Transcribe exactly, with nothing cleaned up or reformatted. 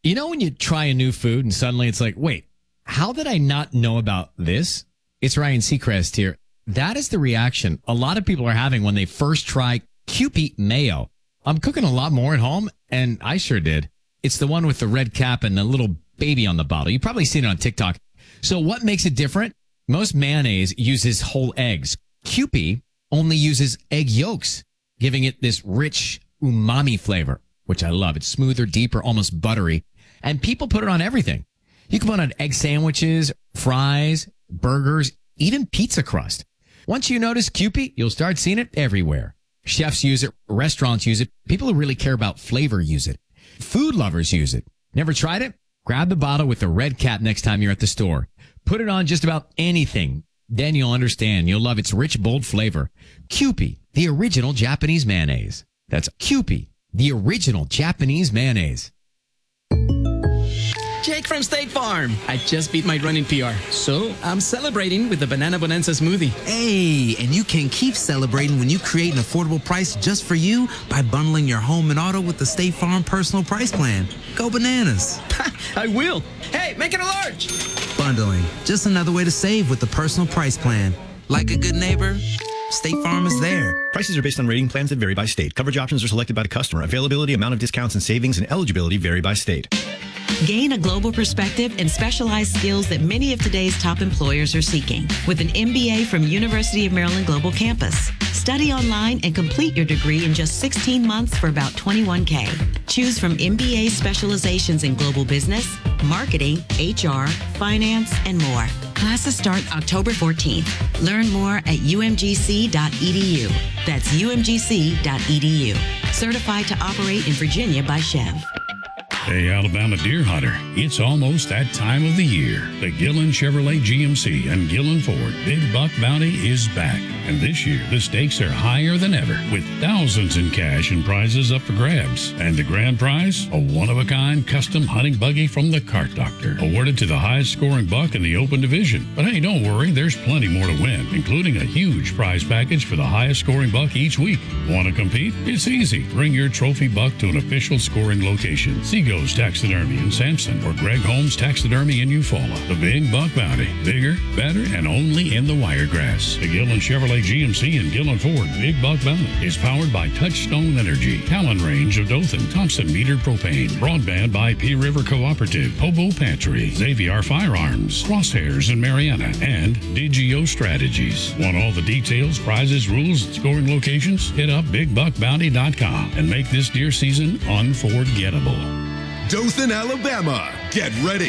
You know when you try a new food and suddenly it's like, wait, how did I not know about this? It's Ryan Seacrest here. That is the reaction a lot of people are having when they first try Kewpie mayo. I'm cooking a lot more at home, and I sure did. It's the one with the red cap and the little baby on the bottle. You've probably seen it on TikTok. So what makes it different? Most mayonnaise uses whole eggs. Kewpie only uses egg yolks, giving it this rich umami flavor, which I love. It's smoother, deeper, almost buttery. And people put it on everything. You can put it on egg sandwiches, fries, burgers, even pizza crust. Once you notice Kewpie, you'll start seeing it everywhere. Chefs use it. Restaurants use it. People who really care about flavor use it. Food lovers use it. Never tried it? Grab the bottle with the red cap next time you're at the store. Put it on just about anything. Then you'll understand. You'll love its rich, bold flavor. Kewpie, the original Japanese mayonnaise. That's Kewpie, the original Japanese mayonnaise. Jake from State Farm. I just beat my running P R, so I'm celebrating with the Banana Bonanza smoothie. Hey, and you can keep celebrating when you create an affordable price just for you by bundling your home and auto with the State Farm Personal Price Plan. Go bananas. I will. Hey, make it a large. Bundling, just another way to save with the Personal Price Plan. Like a good neighbor, State Farm is there. Prices are based on rating plans that vary by state. Coverage options are selected by the customer. Availability, amount of discounts and savings, and eligibility vary by state. Gain a global perspective and specialized skills that many of today's top employers are seeking with an M B A from University of Maryland Global Campus. Study online and complete your degree in just sixteen months for about twenty-one K. Choose from M B A specializations in global business, marketing, H R, finance, and more. Classes start October fourteenth. Learn more at U M G C dot E D U. That's U M G C dot E D U. Certified to operate in Virginia by Chev. Hey, Alabama deer hunter, it's almost that time of the year. The Gillen Chevrolet G M C and Gillen Ford Big Buck Bounty is back. And this year, the stakes are higher than ever, with thousands in cash and prizes up for grabs. And the grand prize, a one-of-a-kind custom hunting buggy from the Cart Doctor, awarded to the highest-scoring buck in the open division. But hey, don't worry, there's plenty more to win, including a huge prize package for the highest-scoring buck each week. Want to compete? It's easy. Bring your trophy buck to an official scoring location. Seago's Taxidermy in Sampson or Greg Holmes Taxidermy in Eufaula. The Big Buck Bounty. Bigger, better, and only in the Wiregrass. The Gillen Chevrolet G M C and Gillen Ford Big Buck Bounty is powered by Touchstone Energy, Talon Range of Dothan, Thompson Meter Propane, broadband by P River Cooperative, Hobo Pantry, Xavier Firearms, Crosshairs in Mariana, and Digio Strategies. Want all the details, prizes, rules, and scoring locations? Hit up big buck bounty dot com and make this deer season unforgettable. Dothan, Alabama. Get ready